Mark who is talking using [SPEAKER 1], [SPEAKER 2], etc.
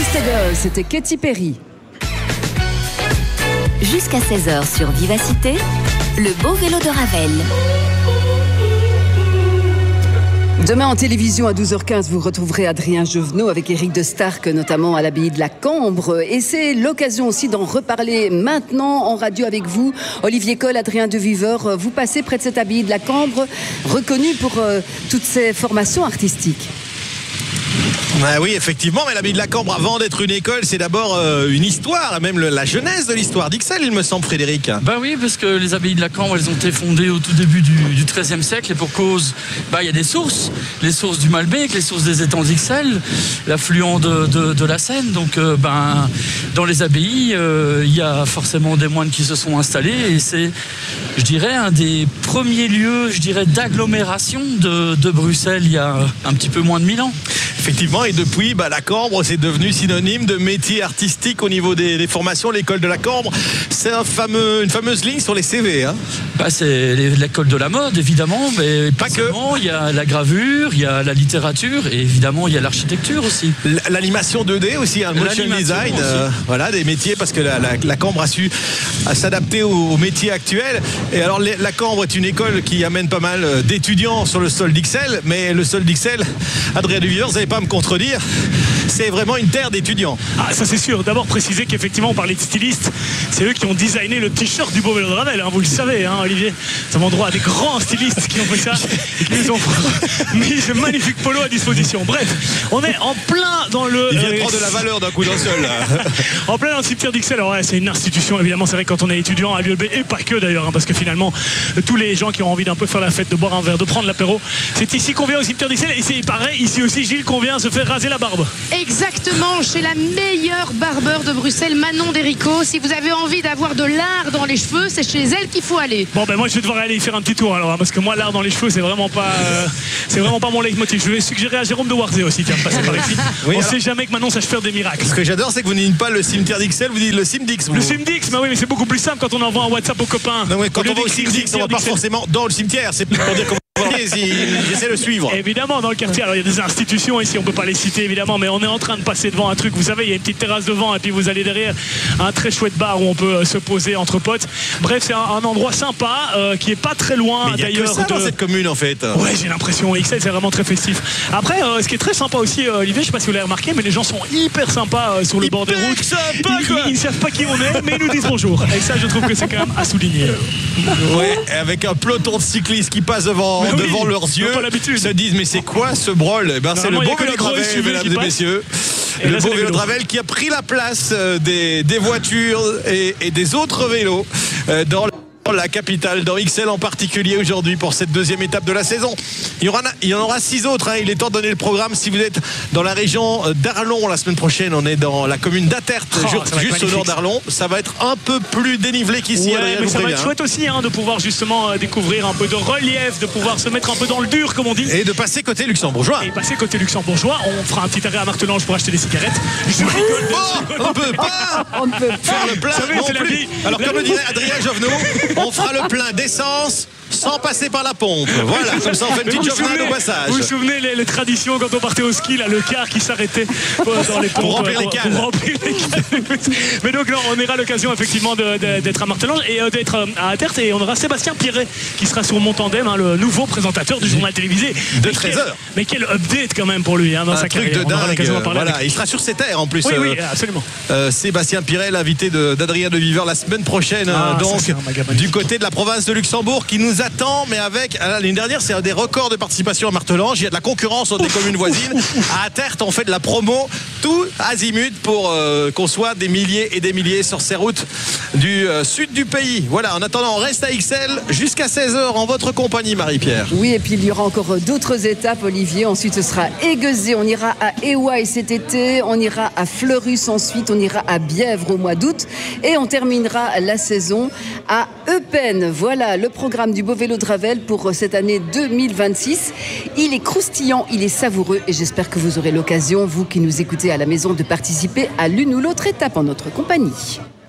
[SPEAKER 1] Just a Girl, c'était Katy Perry.
[SPEAKER 2] Jusqu'à 16h sur Vivacité, le beau vélo de Ravel.
[SPEAKER 1] Demain en télévision à 12h15, vous retrouverez Adrien Jovenot avec Éric de Starck, notamment à l'abbaye de la Cambre. Et c'est l'occasion aussi d'en reparler maintenant en radio avec vous. Olivier Coll, Adrien de Viveur, vous passez près de cette abbaye de la Cambre, reconnue pour toutes ses formations artistiques.
[SPEAKER 3] Ah oui, effectivement, mais l'abbaye de la Cambre, avant d'être une école, c'est d'abord une histoire, même la genèse de l'histoire d'Ixelles, il me semble, Frédéric.
[SPEAKER 4] Ben oui, parce que les abbayes de la Cambre, elles ont été fondées au tout début du XIIIe siècle, et pour cause, il y a des sources, les sources du Malbec, les sources des étangs d'Ixelles, l'affluent de la Seine. Donc, dans les abbayes, il y a forcément des moines qui se sont installés, et c'est, je dirais, un des premiers lieux, d'agglomération de Bruxelles, il y a un petit peu moins de 1000 ans.
[SPEAKER 3] Effectivement, et depuis, la Cambre, c'est devenu synonyme de métier artistique au niveau des formations. L'école de la Cambre, c'est une fameuse ligne sur les CV. Hein.
[SPEAKER 4] C'est l'école de la mode, évidemment, mais
[SPEAKER 3] pas que.
[SPEAKER 4] Il y a la gravure, il y a la littérature, et évidemment, il y a l'architecture aussi.
[SPEAKER 3] L'animation 2D aussi, un motion design, des métiers, parce que la Cambre a su s'adapter aux métiers actuels. Et alors, la Cambre est une école qui amène pas mal d'étudiants sur le sol d'Ixelles, mais le sol d'Ixelles, Adrien Duviveur, vous n'allez pas me contredire, c'est vraiment une terre d'étudiants.
[SPEAKER 5] Ah, ça c'est sûr. D'abord préciser qu'effectivement on parlait de stylistes, c'est eux qui ont designé le t-shirt du beau vélo de Ravel, vous le savez, Olivier. Nous avons droit à des grands stylistes qui ont fait ça et qui nous ont mis ce magnifique polo à disposition. Bref, on est en plein dans le...
[SPEAKER 3] Il vient de prendre de la valeur d'un coup d'un seul.
[SPEAKER 5] En plein dans le cimetière d'Ixelles. Alors c'est une institution, évidemment, c'est vrai, quand on est étudiant à l'ULB, et pas que d'ailleurs, parce que finalement tous les gens qui ont envie d'un peu faire la fête, de boire un verre, de prendre l'apéro, c'est ici qu'on vient au cimetière d'Ixelles. Et c'est pareil, ici aussi Gilles qu'on vient se faire raser la barbe.
[SPEAKER 6] Exactement, chez la meilleure barbeur de Bruxelles, Manon Derico. Si vous avez envie d'avoir de l'art dans les cheveux, c'est chez elle qu'il faut aller.
[SPEAKER 5] Bon, moi je vais devoir aller y faire un petit tour alors, parce que moi l'art dans les cheveux c'est vraiment pas mon leitmotiv. Je vais suggérer à Jérôme de Warzé aussi de passer par ici. Oui, on sait jamais que Manon sache faire des miracles.
[SPEAKER 3] Ce que j'adore, c'est que vous dites pas le cimetière d'Ixelles, vous dites le Simdix.
[SPEAKER 5] Le Simdix, oui, mais c'est beaucoup plus simple quand on envoie un WhatsApp aux copains.
[SPEAKER 3] Non, mais quand on va au Simdix, on va pas forcément dans le cimetière, c'est pour dire comment j'essaie de suivre.
[SPEAKER 5] Évidemment, dans le quartier, alors il y a des institutions ici, on peut pas les citer évidemment, mais on est en train de passer devant un truc, vous savez, il y a une petite terrasse devant et puis vous allez derrière un très chouette bar où on peut se poser entre potes. Bref, c'est un endroit sympa qui est pas très loin d'ailleurs.
[SPEAKER 3] Il y a que ça dans cette commune en fait.
[SPEAKER 5] Ouais, j'ai l'impression, Ixelles c'est vraiment très festif. Après, ce qui est très sympa aussi, Olivier, je sais pas si vous l'avez remarqué, mais les gens sont hyper sympas sur le bord des routes. Ils savent pas qui on est, mais ils nous disent bonjour. Et ça, je trouve que c'est quand même à souligner.
[SPEAKER 3] Ouais, avec un peloton de cyclistes qui passe devant leurs yeux, se disent mais c'est quoi ce brol? C'est le beau vélo de Ravel, mesdames et messieurs. Le beau vélo de Ravel qui a pris la place des voitures et des autres vélos dans la capitale, dans Ixelles en particulier aujourd'hui pour cette deuxième étape de la saison. Il y en aura 6 autres, Il est temps de donner le programme. Si vous êtes dans la région d'Arlon la semaine prochaine, on est dans la commune d'Atert, juste au nord d'Arlon. Ça va être un peu plus dénivelé qu'ici.
[SPEAKER 5] Ouais, mais ça va être chouette aussi de pouvoir justement découvrir un peu de relief, de pouvoir se mettre un peu dans le dur comme on dit.
[SPEAKER 3] Et de passer côté luxembourgeois.
[SPEAKER 5] On fera un petit arrêt à Martelange pour acheter des cigarettes.
[SPEAKER 3] On ne peut pas faire le plein non plus. Alors comme le dirait Adrien Jovenot, on fera le plein d'essence sans passer par la pompe. Voilà, comme ça on fait une petite jovenade au passage.
[SPEAKER 5] Vous vous souvenez les traditions quand on partait au ski, le car qui s'arrêtait dans les pompes
[SPEAKER 3] pour remplir les cannes.
[SPEAKER 5] Mais donc là, on aura l'occasion effectivement d'être à Martelange et d'être à Atert, et on aura Sébastien Pirret qui sera sur mon tandem, le nouveau présentateur du journal télévisé
[SPEAKER 3] de 13h.
[SPEAKER 5] Mais quel update quand même pour lui dans sa carrière.
[SPEAKER 3] Un truc de dingue. Voilà, il sera sur ses terres en plus.
[SPEAKER 5] Oui, absolument.
[SPEAKER 3] Sébastien Pirret, l'invité d'Adrien de Viveur la semaine prochaine, du côté de la province de Luxembourg, qui nous attend, mais avec l'année dernière, c'est un des records de participation à Martelange. Il y a de la concurrence entre des communes voisines. À Atert, on fait de la promo tout azimut pour qu'on soit des milliers et des milliers sur ces routes du sud du pays. Voilà, en attendant, on reste à Ixelles jusqu'à 16h en votre compagnie, Marie-Pierre.
[SPEAKER 1] Oui, et puis il y aura encore d'autres étapes, Olivier. Ensuite, ce sera Aiguezé. On ira à Éouaille cet été. On ira à Fleurus ensuite. On ira à Bièvre au mois d'août. Et on terminera la saison à Eupen. Voilà le programme du beau vélo de Ravel pour cette année 2026. Il est croustillant, il est savoureux et j'espère que vous aurez l'occasion, vous qui nous écoutez à la maison, de participer à l'une ou l'autre étape en notre compagnie.